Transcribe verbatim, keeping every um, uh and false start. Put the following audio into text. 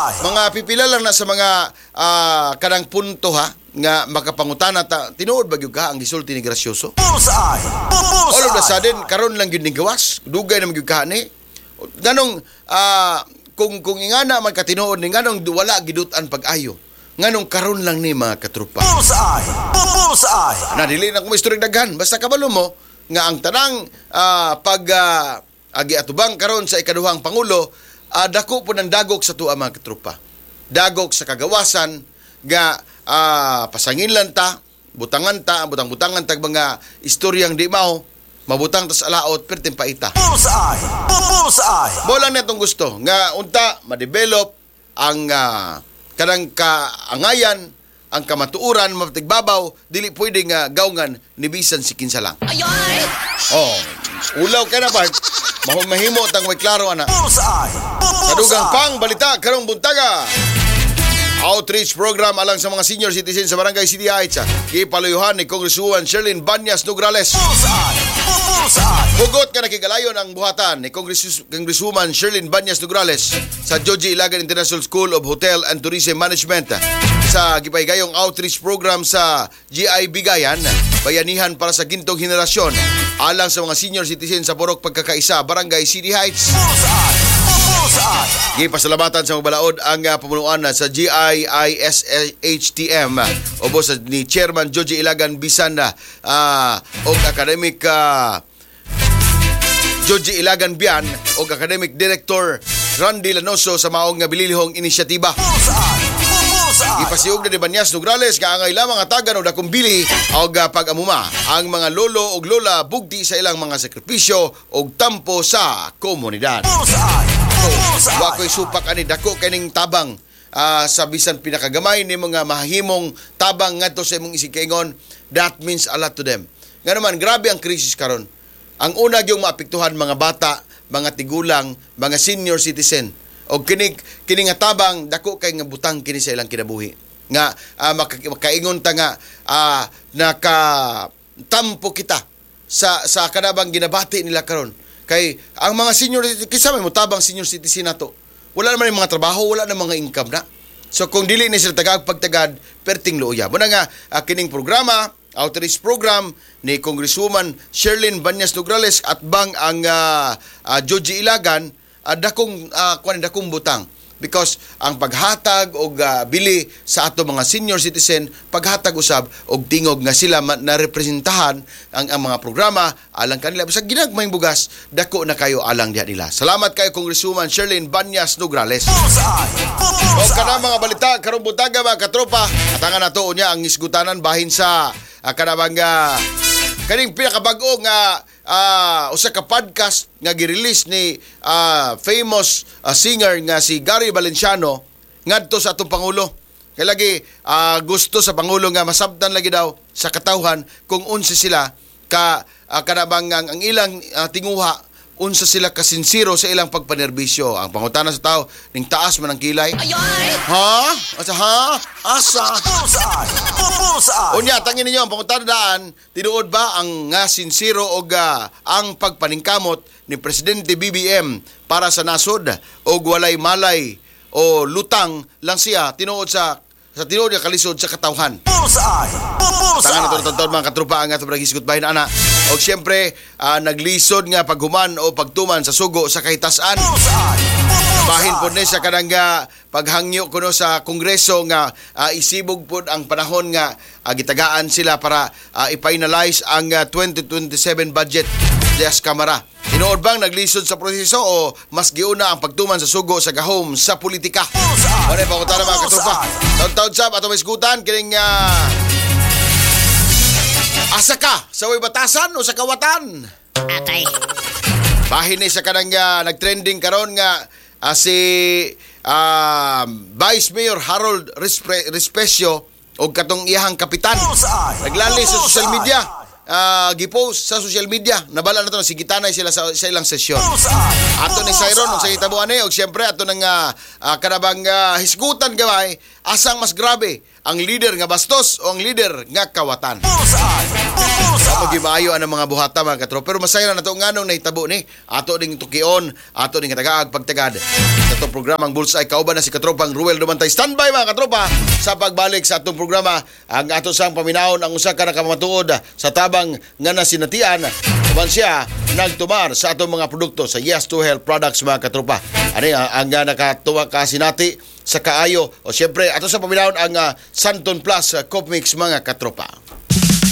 mga pipila lang na sa mga uh, kanang punto ha nga makapangutana ta tinuod ba gyud ka ang gisulti ni Gracioso. All of a sudden karon lang gyud ni gawas dugay na magyud ka ni ganong uh, kung kung ingana man katinuod ni nganong wala gidutan pag-ayo nganong karon lang ni mga katrupa. Na dili na ko istorya daghan basta kabalo mo nga ang tanang uh, pag uh, agi atubang karon sa ikaduhang pangulo uh, dako po ng dagok sa tuwa mga katrupa. Dagok sa kagawasan nga uh, pasangin lang ta, butangan ta, butang-butangan tag mga istoryang di mao, mabutang tas alaot pertin paita. Bullseye! Bullseye! Bola na itong gusto nga unta ma-develop ang uh, kanang kaangayan, ang kamatuuran, matigbabaw, dili pwede nga gawngan ni bisan si kinsa lang. Ayoy! Oh, ulaw ka na part. Mahimo tang may klaro ana. Sa dugang pang balita karong buntaga. Outreach program alang sa mga senior citizen sa Barangay City Heights. Gipaluyuhan ni Congresswoman Sherlyn Banyas Nograles. Hugot ka nakigalayon ang buhatan ni Congress- Congresswoman Sherlyn Banyas Nograles sa Joji Ilagan International School of Hotel and Tourism Management sa gipaygayong outreach program sa G I Bigayan, bayanihan para sa gintong henerasyon alang sa mga senior citizen sa Purok Pagkakaisa, Barangay City Heights. Gipasalamatan sa magbalaod ang uh, pamunuan sa G I I S H T M ubos ni Chairman Joji Ilagan bisan na uh, og academic uh, Joji Ilagan Bian og academic director Randy Lanoso sa maong nga bililhong inisyatiba. Ipasiug na ni Banyas Nograles nga angay lamang atagan og dakong bili og uh, pag-amuma ang mga lolo og lola bugti sa ilang mga sakripisyo og tampo sa komunidad. Wa ko'y supak ani dako kaning tabang uh, sa bisan pinakagamay ni mga mahimong tabang ngadto sa imong isig-kaingon. That means a lot to them. Nga naman, grabe ang krisis karon. Ang una gyung maapektuhan mga bata, mga tigulang, mga senior citizen. O kining kining nga tabang dako kay nga butang kini sa ilang kinabuhi. Nga uh, makaingon ta nga uh, naka tampo kita sa sa kanabang ginabati nila karon. Kay ang mga senior kisa may mutabang senior citizen nato. Wala naman yung mga trabaho, wala na mga income na. So kung dili ni sila tagag pagtagad perting luya. Muna nga uh, kining programa, outreach program ni Congresswoman Sherlyn Banyas Nograles at bang ang uh, uh, Joji Ilagan uh, dakong uh, kuan dakong butang. Because ang paghatag og uh, bili sa ato mga senior citizen, paghatag usab og tingog nga sila na representahan ang, ang mga programa alang kanila sa ginagmayng bugas dako na kayo alang diha nila. Salamat kayo Congresswoman Sherlyn Banyas Nograles. O kana mga balita karong buntaga mga katropa, atangan nato unya ang isgutanan bahin sa uh, kanabang uh, kaning pinakabag-o nga uh, usa ka podcast nga gi-release ni uh, famous uh, singer nga si Gary Valenciano ngadto sa atong pangulo. Kay lagi uh, gusto sa pangulo nga masabtan lagi daw sa katawhan kung unsa sila ka uh, kanabang ang, ang ilang uh, tinguha unsa sila kasinsiro sa ilang pagpanerbisyo. Ang pangutana sa tao ning taas man ang kilay. Ayoy! Ha? Asa ha? Asa? Unya tangin ninyo ang pangutana daan tinuod ba ang nga sinsiro og uh, ang pagpaningkamot ni Presidente B B M para sa nasod og walay malay o lutang lang siya tinuod sa sa tinuod nga kalisod sa katawhan. Tangan na ito mga katrupa ang atong pag-isgot bahin ana. O siyempre, uh, naglisod nga paghuman o pagtuman sa sugo sa kahitasan. Bahin po ni sa kanang uh, paghangyo kuno sa Kongreso nga uh, isibog po ang panahon nga uh, gitagaan sila para uh, i-finalize ang uh, twenty twenty-seven budget des Kamara. Tinuod bang naglisod sa proseso o mas giuna ang pagtuman sa sugo sa gahom sa politika? Ano yung pangutana mga katrupa? Taon-taon sab atong isgutan kining uh, asa ka sa way batasan o sa kawatan? Atay. Bahin ni sa kanang uh, nagtrending karon nga uh, si uh, Vice Mayor Harold Respe- Respecio o katong iyahang kapitan. Naglali sa social media. Uh, gipost sa social media. Nabala na to, sigitanay sila sa, sa ilang sesyon. Ato ni Siron, o sa itabuan eh, o siyempre ato ng uh, uh, kanabang uh, hisgutan gamay, asang mas grabe, ang leader nga bastos o ang leader nga kawatan. Wa magimayo ang mga buhata mga katropa. Pero masaya na nato nganong nahitabo ni ato ding tukion, ato ding katagaag pagtagad. Sa programang Bullseye kauban na si katropang Ruel Dumantay. Standby mga katropa sa pagbalik sa atong programa. Ang ato sang paminahon ang usa ka nakamatuod sa tabang nga nasinatian. Kaban siya nagtumar sa atong mga produkto sa Yes to Health products mga katropa. Ano ang, ang uh, nakatuwa ka sinati sa kaayo o siyempre ato sa paminahon ang uh, Santon Plus uh, Coop Mix mga katropa.